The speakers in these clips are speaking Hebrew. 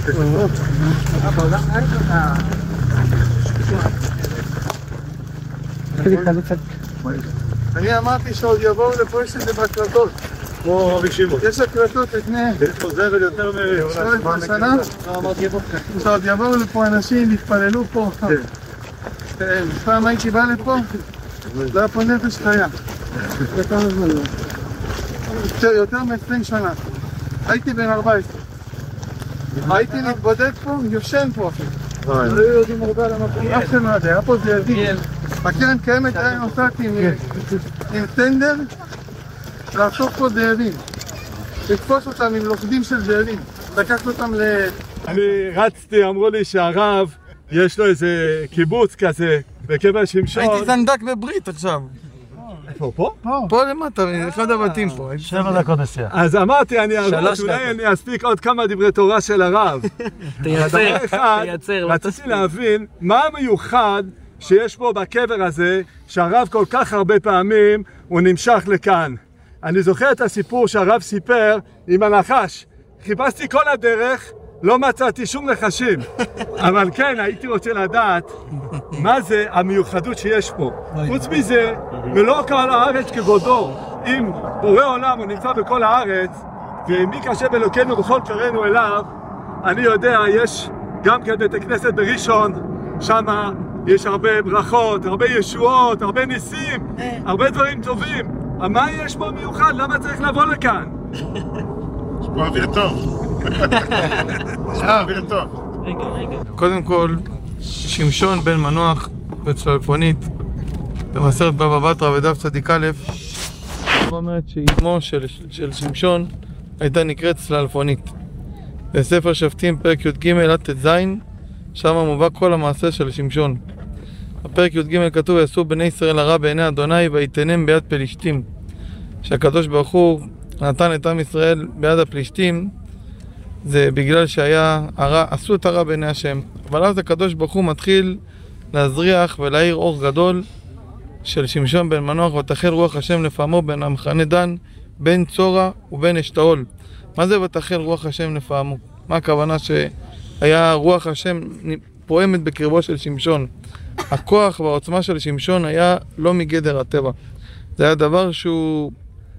אני אמרתי שעוד יבואו לפה יש את זה בהקלטות. כמו רבי שמעון. יש הקלטות לפני חוזר יותר מ-17 שנה. שעוד יבואו לפה אנשים, יתפללו פה. פעם הייתי בא לפה, זה היה פה נפש חיה. יותר מ-20 שנה. הייתי בן 14. הייתי להתבודד פה, יושן פה. לא יודעים הרבה על המקום. אף שלא יודע, היה פה זאבים. הקרן קיימת היה נוסעתי עם טנדר לאסוף פה זאבים. לתפוס אותם עם לוכדים של זאבים. לקחת אותם אני רצתי, אמרו לי שהרב יש לו איזה קיבוץ כזה בקבר שמשון. הייתי זנדק בברית עכשיו. פה? פה למטה, אחד הבתים פה. 7 דקות נסיעה. אז אמרתי, אולי אני אספיק עוד כמה דברי תורה של הרב. תייצר. רציתי להבין מה המיוחד שיש פה בקבר הזה, שהרב כל כך הרבה פעמים הוא נמשך לכאן. אני זוכר את הסיפור שהרב סיפר עם הנחש. חיפשתי כל הדרך, לא מצאתי שום נחשים. אבל כן, הייתי רוצה לדעת מה זה המיוחדות שיש פה. חוץ מזה, ולא כל הארץ כבודו. אם בורא עולם הוא נמצא בכל הארץ, ומי קשה באלוקינו בכל קראנו אליו, אני יודע, יש גם כן בית הכנסת בראשון, שמה יש הרבה ברכות, הרבה ישועות, הרבה ניסים, הרבה דברים טובים. אבל מה יש פה מיוחד? למה צריך לבוא לכאן? יש פה אוויר טוב. אוויר טוב. קודם כל, שמשון בן מנוח בצלפונית, במסכת בבא בתרא בדף צדיק א', אומרת שאימו של שמשון הייתה נקראת צלפונית. בספר שופטים פרק י"ג עד ט"ז, שם מובא כל המעשה של שמשון. בפרק י"ג כתוב: יעשו בני ישראל הרע בעיני אדוני ויתנם ביד פלישתים. שהקדוש ברוך הוא נתן את עם ישראל ביד הפלישתים, זה בגלל עשו את הרע בעיני השם. אבל אז הקדוש ברוך הוא מתחיל להזריח ולהאיר אור גדול של שמשון בן מנוח, ותחל רוח השם לפעמו בין המחנה דן, בין צורה ובין אשתאול. מה זה ותחל רוח השם לפעמו? מה הכוונה שהיה רוח השם פועמת בקרבו של שמשון? הכוח והעוצמה של שמשון היה לא מגדר הטבע. זה היה דבר שהוא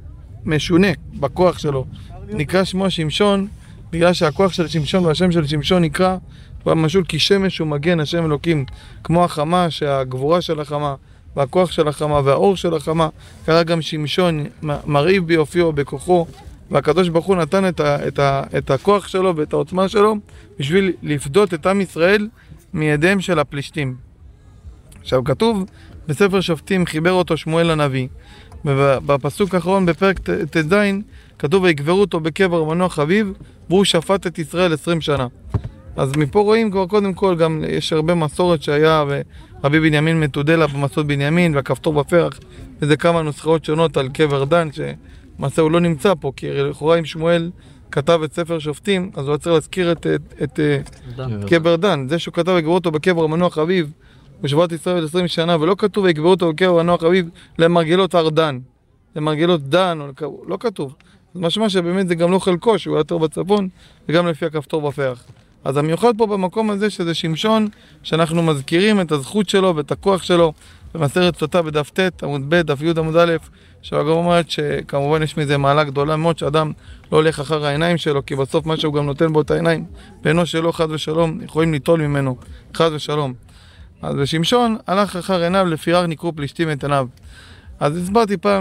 משונה בכוח שלו. נקרא שמו שמשון בגלל שהכוח של שמשון והשם של שמשון נקרא משול כי שמש ומגן השם אלוקים. כמו החמה, שהגבורה של החמה והכוח של החמה והאור של החמה, קרא גם שמשון מרהיב ביופיו בכוחו, והקדוש ברוך הוא נתן את הכוח שלו ואת העוצמה שלו בשביל לפדות את עם ישראל מידיהם של הפלישתים. עכשיו כתוב בספר שופטים, חיבר אותו שמואל הנביא, ובפסוק האחרון בפרק ט"ז כתוב: ויקברו אותו בקבר מנוח אביו והוא שפט את ישראל 20 שנה. אז מפה רואים כבר קודם כל, גם יש הרבה מסורת שהיה, ורבי בנימין מתודלה במסעות בנימין והכפתור בפרח, וזה כמה נוסחאות שונות על קבר דן, שמעשה הוא לא נמצא פה, כי לכאורה אם שמואל כתב את ספר שופטים, אז הוא צריך להזכיר את קבר דן. זה שהוא כתב ויקברו אותו בקבר מנוח אביו ושפט ישראל 20 שנה, ולא כתוב ויקברו אותו בקבר מנוח אביו למרגלות הר דן, למרגלות דן, לא כתוב. אז משמע שבאמת זה גם לא חלקו, שהוא יותר בצפון, וגם לפי הכפתור בפרח. אז המיוחד פה במקום הזה שזה שמשון, שאנחנו מזכירים את הזכות שלו ואת הכוח שלו במסכת סוטה בדף ט' עמוד ב' דף י' עמוד א', שהגמרא אומרת שכמובן יש מזה מעלה גדולה מאוד, שאדם לא הולך אחר העיניים שלו, כי בסוף מה שהוא גם נותן בו את העיניים, בעינו שלו חד ושלום, יכולים ליטול ממנו חד ושלום. אז בשמשון הלך אחר עיניו, לפיכך נקראו פלישתים את עיניו. אז הסברתי פעם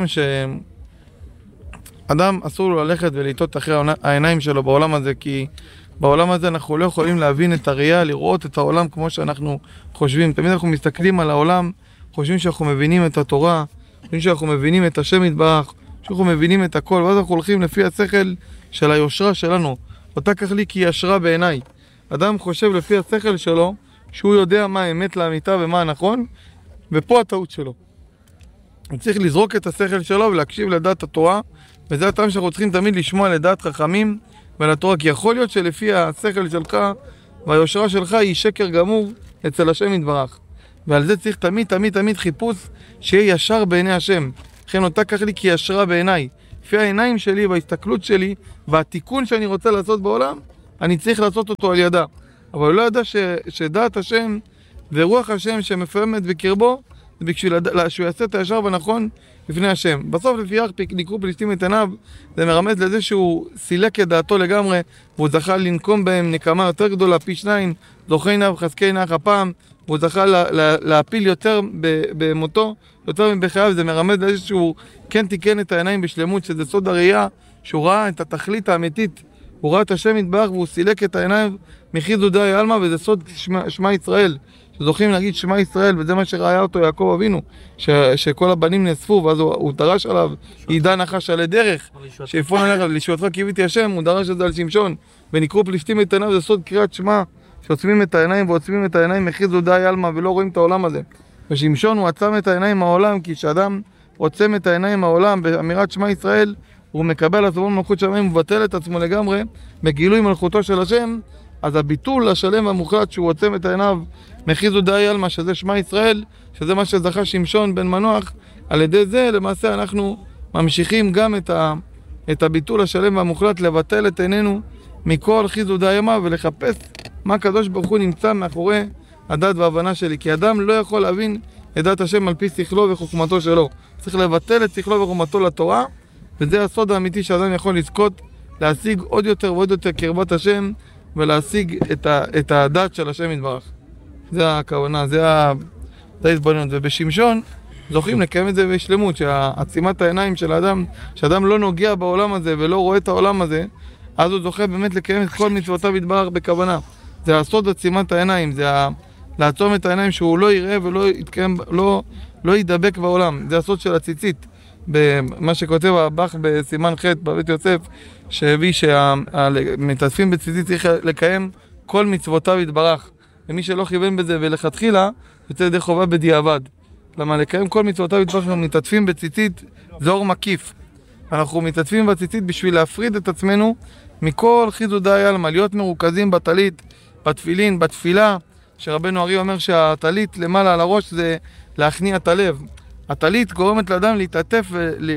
שאדם אסור לו ללכת ולטעות אחרי העיניים שלו בעולם הזה, כי בעולם הזה אנחנו לא יכולים להבין את הראייה, לראות את העולם כמו שאנחנו חושבים. תמיד אנחנו מסתכלים על העולם, חושבים שאנחנו מבינים את התורה, חושבים שאנחנו מבינים את השם יתברך, שאנחנו מבינים את הכל, ואז אנחנו הולכים לפי השכל של היושרה שלנו. אותה כך לי כי ישרה בעיניי. אדם חושב לפי השכל שלו, שהוא יודע מה האמת לאמיתה ומה הנכון, ופה הטעות שלו. הוא צריך לזרוק את השכל שלו ולהקשיב לדעת התורה, וזה הטעם שאנחנו צריכים תמיד לשמוע לדעת חכמים ולתורה, כי יכול להיות שלפי השכל שלך והיושרה שלך היא שקר גמור אצל השם יתברך. ועל זה צריך תמיד חיפוש שיהיה ישר בעיני השם. לכן אותה כך לי כי ישרה בעיניי. לפי העיניים שלי וההסתכלות שלי והתיקון שאני רוצה לעשות בעולם, אני צריך לעשות אותו על ידה. אבל הוא לא ידע שדעת השם ורוח השם שמפעמת בקרבו, זה בשביל שהוא יעשה את הישר והנכון לפני השם. בסוף לפי ירפיק נקראו פלישתים את עיניו, זה מרמז לזה שהוא סילק את דעתו לגמרי, והוא זכה לנקום בהם נקמה יותר גדולה, פי 2, זוכי נב חזקי נח הפעם, והוא זכה להפיל יותר במותו, יותר מבחייו. זה מרמז לזה שהוא כן תיקן את העיניים בשלמות, שזה סוד הראייה, שהוא ראה את התכלית האמיתית, הוא ראה את השם יתברך והוא סילק את העיניים מחיזו דאי עלמא, וזה סוד שמע ישראל, שזוכים להגיד שמע ישראל, וזה מה שראה אותו יעקב אבינו, שכל הבנים נאספו, ואז הוא דרש עליו, ידע נחש עלי דרך, שיפון עליך, לישועתך קיוויתי השם, הוא דרש את זה על שמשון, ונקראו פלישתים את עיניו, זה סוד קריאת שמע, שעוצמים את העיניים ועוצמים את העיניים מחיזו דאי עלמא, ולא רואים את העולם הזה. ושמשון הוא עצם את העיניים מהעולם, כי כשאדם עוצם את העיניים מהעולם באמירת שמע ישראל, הוא מקבל עצמו מלכות שמיים, הוא מבטל את עצמו לגמרי בגילוי מלכותו של השם. אז הביטול השלם והמוחלט שהוא עוצם את העיניו מחיזו דאי עלמא, שזה שמע ישראל, שזה מה שזכה שמשון בן מנוח, על ידי זה למעשה אנחנו ממשיכים גם את הביטול השלם והמוחלט, לבטל את עינינו מכל חיזו דאי עלמא ולחפש מה הקדוש ברוך הוא נמצא מאחורי הדעת וההבנה שלי, כי אדם לא יכול להבין את דעת השם על פי שכלו וחוכמתו שלו, צריך לבטל את שכלו וחוכמתו לתורה, וזה הסוד האמיתי שאדם יכול לזכות להשיג עוד יותר ועוד יותר קרבת השם, ולהשיג את הדעת של השם יתברך. זה הכוונה, זה ההתבוננות. ובשמשון זוכים לקיים את זה בשלמות, שעצימת העיניים של האדם, שאדם לא נוגע בעולם הזה ולא רואה את העולם הזה, אז הוא זוכה באמת לקיים את כל מצוותיו יתברך בכוונה. זה הסוד עצימת העיניים, זה לעצום את העיניים שהוא לא יראה ולא יתקיים, לא ידבק בעולם. זה הסוד של הציצית. במה שכותב הבח בסימן ח' בבית יוסף, שהביא שהמתעטפים בציצית צריך לקיים כל מצוותיו יתברך, ומי שלא כיוון בזה ולכתחילה יוצא ידי חובה בדיעבד. למה לקיים כל מצוותיו יתברך, אנחנו מתעטפים בציצית, זה אור מקיף. אנחנו מתעטפים בציצית בשביל להפריד את עצמנו מכל חיזו דאי עלמא, להיות מרוכזים בטלית, בתפילין, בתפילה, שרבנו ארי אומר שהטלית למעלה על הראש זה להכניע את הלב. הטלית גורמת לאדם להתעטף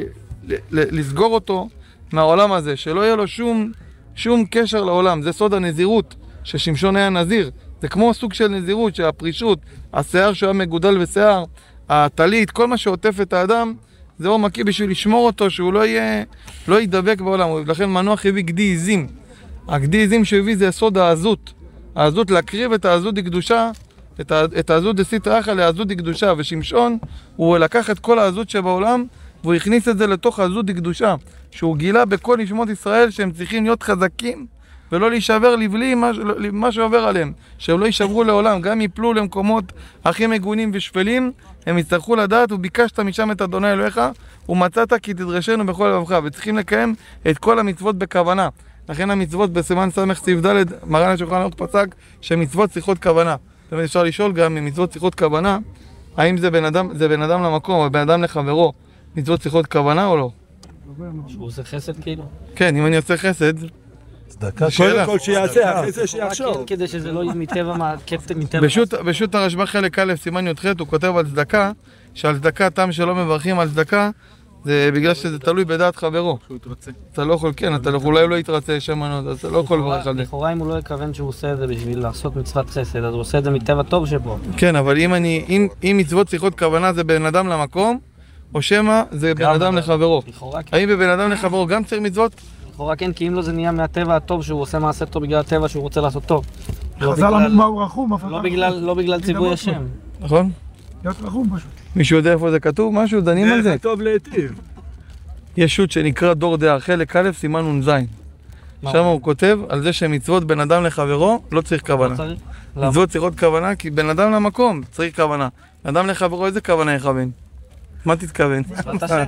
ולסגור אותו מהעולם הזה, שלא יהיה לו שום קשר לעולם. זה סוד הנזירות, ששמשון היה נזיר. זה כמו סוג של נזירות, שהפרישות, השיער שהיה מגודל בשיער, הטלית, כל מה שעוטף את האדם, זה אור מקיף בשביל לשמור אותו, שהוא לא ידבק בעולם. לכן מנוח הביא גדי עזים. הגדי עזים שהביא זה סוד העזות. העזות, להקריב את העזות דקדושה, את העזות דסית רחה לעזות דקדושה, ושמשון הוא לקח את כל העזות שבעולם והוא הכניס את זה לתוך העזות דקדושה, שהוא גילה בכל נשמות ישראל שהם צריכים להיות חזקים ולא להישבר לבלי מה שעובר עליהם, שהם לא יישברו לעולם, גם יפלו למקומות הכי מגונים ושפלים, הם יצטרכו לדעת, וביקשת משם את אדוני אלוהיך ומצאת כי תדרשנו בכל לבבך. וצריכים לקיים את כל המצוות בכוונה. לכן המצוות בסימן סמך סעיף ד' מרן השולחן ערוך פסק שמצוות צריכות כוונה. תמיד אפשר לשאול גם ממצוות צריכות כוונה, האם זה בן אדם למקום או בן אדם לחברו, מצוות צריכות כוונה או לא? שהוא עושה חסד כאילו? כן, אם אני עושה חסד, קודם כל שיעשה, אחרי זה שיחשוב. כדי שזה לא יהיה מטבע. בשו"ת הרשב"א חלק א' סימן י"ח הוא כותב על צדקה, שעל צדקה טעם שלא מברכים על צדקה, זה בגלל שזה תלוי בדעת חברו. אתה לא יכול, כן, אתה אולי לא יתרצה שמנות, אז אתה לא יכול לברך על זה. לכאורה אם הוא לא יכוון שהוא עושה את זה בשביל לעשות מצוות חסד, אז הוא עושה את זה מטבע טוב שבו. כן, אבל אם מצוות צריכות כוונה זה בן אדם למקום, או שמא זה בן אדם לחברו. האם בבן אדם לחברו גם צריך מצוות? לכאורה כן, כי אם לא זה נהיה מהטבע הטוב שהוא עושה מעשה טוב בגלל הטבע שהוא רוצה לעשות טוב. חז"ל אמרו מה הוא רחום, לא בגלל ציווי השם. נכון? להיות רחום פשוט. מישהו יודע איפה זה כתוב? משהו? דנים על זה? זה טוב להיטיב. יש שו"ת שנקרא דור דעה, חלק א' סימן נ"ז. שם הוא כותב על זה שמצוות בין אדם לחברו לא צריך כוונה. מצוות צריכות כוונה כי בין אדם למקום צריך כוונה. בין אדם לחברו איזה כוונה יכוון? מה תתכוון? מצוות השם.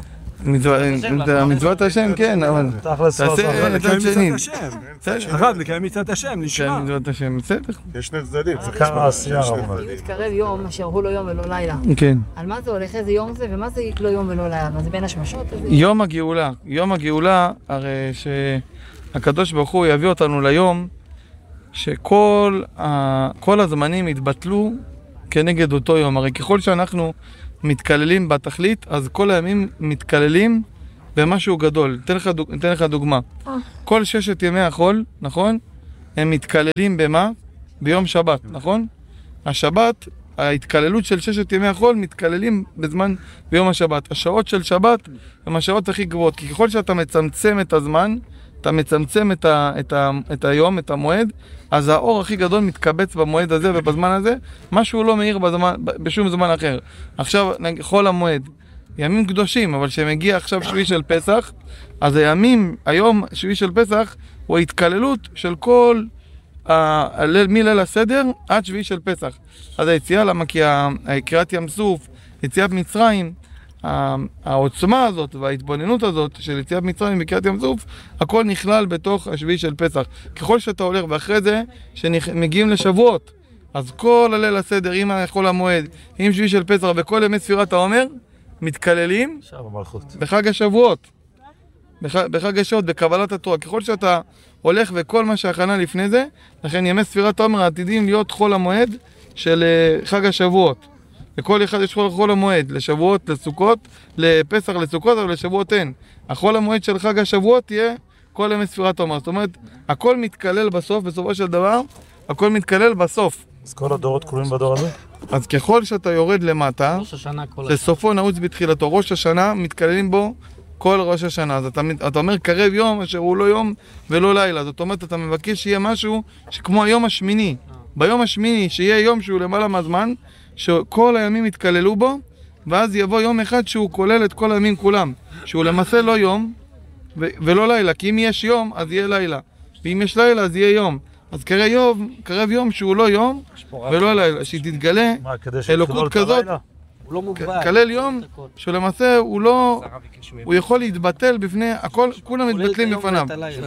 מצוות השם, כן, אבל תעשה את השני. אחד, לקיים מצוות השם, נשמע. מצוות השם, בסדר. יש שני צדדים. כמה עשייה אבל. מתקרב יום אשר הוא לא יום ולא לילה. כן. על מה זה הולך? איזה יום זה? ומה זה לא יום ולא לילה? מה זה בין השמשות? יום הגאולה. יום הגאולה, הרי שהקדוש ברוך הוא יביא אותנו ליום שכל הזמנים יתבטלו כנגד אותו יום. הרי ככל שאנחנו מתקללים בתכלית, אז כל הימים מתקללים במשהו גדול. אתן לך דוגמה. כל 6 ימי החול, נכון? הם מתקללים במה? ביום שבת, נכון? השבת, ההתקללות של 6 ימי החול מתקללים ביום השבת. השעות של שבת הן השעות הכי גבוהות, כי ככל שאתה מצמצם את הזמן, אתה מצמצם את היום, את המועד, אז האור הכי גדול מתקבץ במועד הזה ובזמן הזה, משהו לא מאיר בשום זמן אחר. עכשיו, חול המועד, ימים קדושים, אבל שמגיע עכשיו שביעי של פסח, אז היום שביעי של פסח, הוא ההתקללות של כל מליל הסדר עד שביעי של פסח. אז היציאה, למה? כי קריאת ים סוף, יציאת מצרים, העוצמה הזאת וההתבוננות הזאת של יציאת מצרים וקריאת ים סוף, הכל נכלל בתוך השביעי של פסח. ככל שאתה הולך, ואחרי זה שמגיעים לשבועות, אז כל הליל הסדר, עם חול המועד, עם שביעי של פסח וכל ימי ספירת העומר, מתקללים בחג השבועות, בחג השעות, בקבלת התורה. ככל שאתה הולך וכל מה שהכנה לפני זה, לכן ימי ספירת העומר עתידים להיות חול המועד של חג השבועות. לכל אחד יש חול המועד, לשבועות, לסוכות, לפסח, לסוכות, אבל לשבועות אין. החול המועד של חג השבועות תהיה כל ימי ספירת העומר. זאת אומרת, הכל מתקלל בסוף, בסופו של דבר, הכל מתקלל בסוף. אז כל הדורות כלולים בדור הזה? אז ככל שאתה יורד למטה, לסופו נעוץ בתחילתו. ראש השנה מתקללים בו כל ראש השנה. אז אתה אומר קרב יום אשר הוא לא יום ולא לילה. זאת אומרת, אתה מבקש שיהיה משהו שכמו היום השמיני. ביום השמיני שיהיה יום שהוא למעלה מהזמן, שכל הימים יתקללו בו, ואז יבוא יום אחד שהוא כולל את כל הימים כולם. שהוא למעשה לא יום ולא לילה. כי אם יש יום, אז יהיה לילה. ואם יש לילה, אז יהיה יום. אז קרב יום שהוא לא יום ולא לילה, שתתגלה אלוקות כזאת, כלל יום שלמעשה הוא יכול להתבטל בפני הכל, כולם מתבטלים בפניו.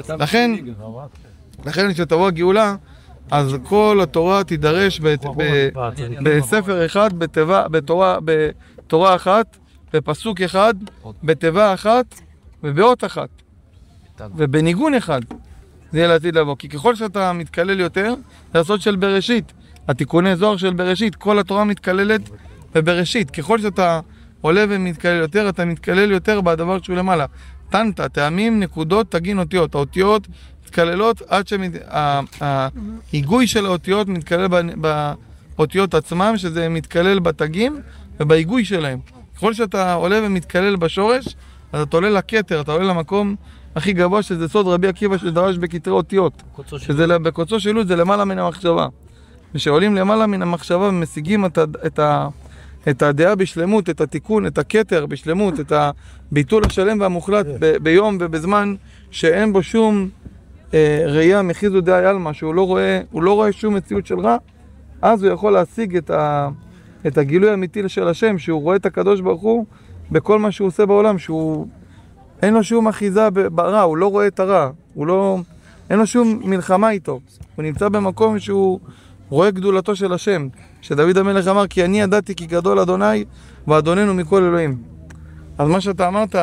לכן כשתבוא הגאולה, אז כל התורה תידרש בספר אחד, בתורה אחת, בפסוק אחד, בתיבה אחת ובאות אחת ובניגון אחד. זה יהיה לעתיד לבוא, כי ככל שאתה מתקלל יותר, זה הסוד של בראשית, התיקוני זוהר של בראשית, כל התורה מתקללת בבראשית. ככל שאתה עולה ומתקלל יותר, אתה מתקלל יותר בדבר שהוא למעלה. תנתא, טעמים, נקודות, תגין אותיות. האותיות מתקללות עד שההיגוי של האותיות מתקלל באותיות עצמם, שזה מתקלל בתגים ובהיגוי שלהם. ככל שאתה עולה ומתקלל בשורש, אז אתה עולה לכתר, אתה עולה למקום הכי גבוה, שזה סוד רבי עקיבא שדרש בכתרי אותיות, שזה בקוצו של יוד, זה למעלה מן המחשבה. ושעולים למעלה מן המחשבה ומשיגים את הדעה בשלמות, את התיקון, את הכתר בשלמות, את הביטול השלם והמוחלט ביום ובזמן שאין בו שום ראייה מחיזו דעה ילמה, שהוא לא רואה שום מציאות של רע, אז הוא יכול להשיג את הגילוי האמיתי של השם, שהוא רואה את הקדוש ברוך הוא בכל מה שהוא עושה בעולם, שהוא אין לו שום אחיזה ברע, הוא לא רואה את הרע, אין לו שום מלחמה איתו. הוא נמצא במקום שהוא רואה גדולתו של השם, שדוד המלך אמר, כי אני ידעתי כי גדול אדוני ואדוננו מכל אלוהים. אז מה שאתה אמרת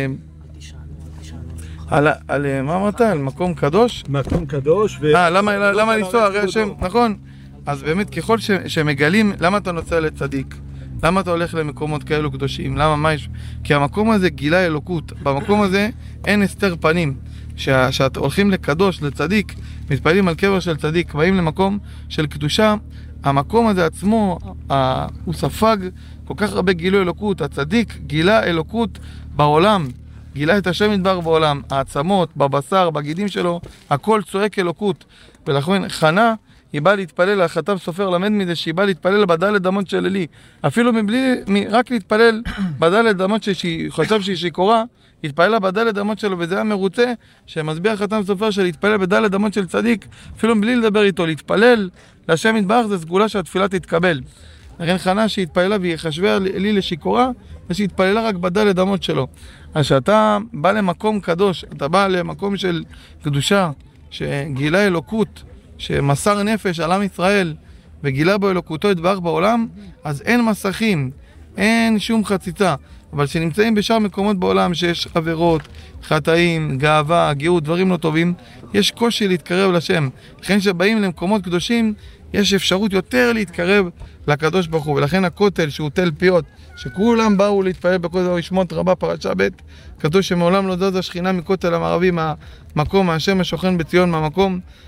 על מה אמרת? על מקום קדוש? מקום קדוש למה לנסוע? הרי השם, נכון. אז באמת ככל שמגלים, למה אתה נוסע לצדיק? למה אתה הולך למקומות כאלו קדושים? למה? מה יש? כי המקום הזה גילה אלוקות. במקום הזה אין הסתר פנים. שאתם הולכים לקדוש, לצדיק, מתפעלים על קבר של צדיק, באים למקום של קדושה, המקום הזה עצמו, הוא ספג כל כך הרבה גילוי אלוקות. הצדיק גילה אלוקות בעולם, גילה את השם יתברך בעולם, העצמות, בבשר, בגידים שלו, הכל צועק אלוקות. ולכן חנה, היא באה להתפלל, החטב סופר למד מזה שהיא באה להתפלל בדלת אמות של אלי. אפילו מבלי, רק להתפלל בדלת אמות שהיא חשב שהיא שיכורה, התפללה בדלת אמות שלו, וזה היה מרוצה שמסביר החתם סופר של להתפלל בדלת אמות של צדיק, אפילו בלי לדבר איתו. להתפלל להשם יתברך זה סגולה שהתפילה תתקבל. לכן חנה שהתפללה והיא חשבה אלי לשיכורה, ושהתפללה רק בדלת אמות שלו. אז שאתה בא למקום קדוש, אתה בא למקום של קדושה, שגילה אלוקות, שמסר נפש על עם ישראל וגילה בו אלוקותו יתברך בעולם, אז אין מסכים, אין שום חציצה. אבל שנמצאים בשאר מקומות בעולם שיש עבירות, חטאים, גאווה, גאות, דברים לא טובים, יש קושי להתקרב לשם. לכן שבאים למקומות קדושים, יש אפשרות יותר להתקרב לקדוש ברוך הוא. ולכן הכותל שהוא תל פיות, שכולם באו להתפלל בכותל שמות רבה פרשה ב', כתוב שמעולם לא זז השכינה מכותל המערבי, מהמקום, מהשם השוכן בציון, מהמקום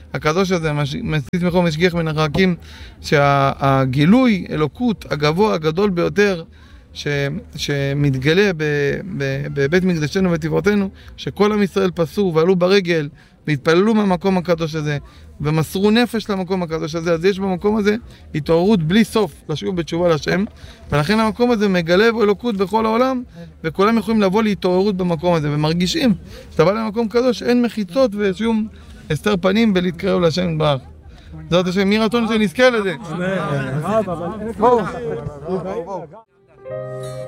הקדוש הזה, מציץ מקום משגיח מן הרחקים, שהגילוי, אלוקות, הגבוה, הגדול ביותר, שמתגלה בבית מקדשנו ותפארתנו, שכל עם ישראל פסו ועלו ברגל והתפללו מהמקום הקדוש הזה ומסרו נפש למקום הקדוש הזה, אז יש במקום הזה התעוררות בלי סוף לשוב בתשובה להשם, ולכן המקום הזה מגלה אלוקות בכל העולם, וכולם יכולים לבוא להתעוררות במקום הזה, ומרגישים שאתה בא למקום קדוש, אין מחיצות ושום הסתר פנים ולהתקרב להשם יתברך. זאת השם, מי רצון שנזכה לזה.